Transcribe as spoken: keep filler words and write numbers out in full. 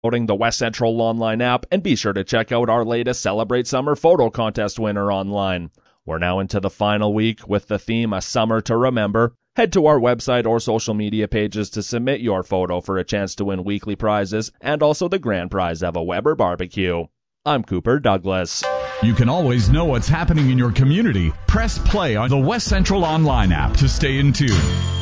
Downloading the West Central Online app, and be sure to check out our latest Celebrate Summer photo contest winner online. We're now into the final week with the theme A Summer to Remember. Head to our website or social media pages to submit your photo for a chance to win weekly prizes and also the grand prize of a Weber barbecue. I'm Cooper Douglas. You can always know what's happening in your community. Press play on the West Central Online app to stay in tune.